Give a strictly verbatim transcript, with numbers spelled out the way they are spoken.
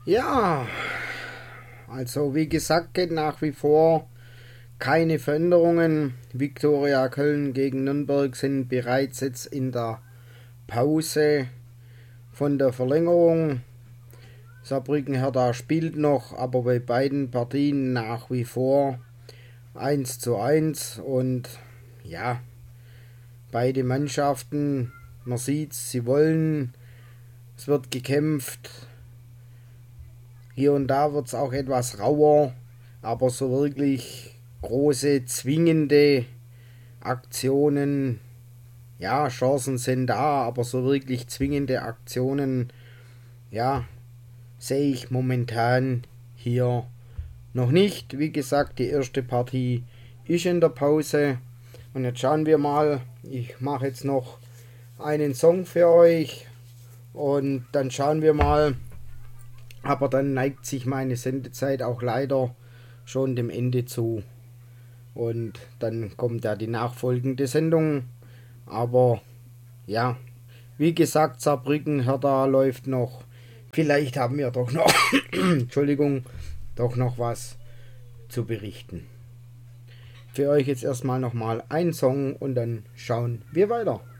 Ja, also wie gesagt, geht nach wie vor keine Veränderungen. Viktoria Köln gegen Nürnberg sind bereits jetzt in der Pause von der Verlängerung. Saarbrücken Hertha spielt noch, aber bei beiden Partien nach wie vor eins zu eins. Und ja, beide Mannschaften, man sieht, sie wollen, es wird gekämpft. Hier und da wird es auch etwas rauer, aber so wirklich große, zwingende Aktionen, ja, Chancen sind da, aber so wirklich zwingende Aktionen, ja, sehe ich momentan hier noch nicht. Wie gesagt, die erste Partie ist in der Pause. Und jetzt schauen wir mal. Ich mache jetzt noch einen Song für euch. Und dann schauen wir mal. Aber dann neigt sich meine Sendezeit auch leider schon dem Ende zu. Und dann kommt ja die nachfolgende Sendung. Aber ja, wie gesagt, Saarbrücken, Hertha läuft noch. Vielleicht haben wir doch noch, Entschuldigung, doch noch was zu berichten. Für euch jetzt erstmal nochmal ein Song und dann schauen wir weiter.